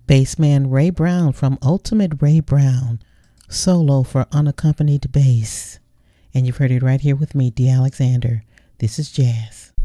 Bassman Ray Brown from Ultimate Ray Brown, solo for unaccompanied bass. And you've heard it right here with me, D. Alexander. This is jazz.